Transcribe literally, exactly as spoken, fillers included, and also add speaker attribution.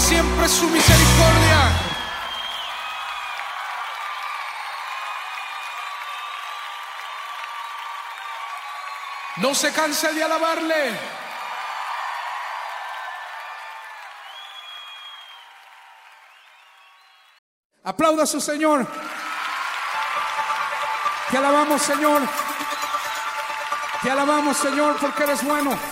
Speaker 1: siempre su misericordia. No se canse de alabarle. Aplauda a su Señor. Te alabamos, Señor. Te alabamos, Señor, porque eres bueno.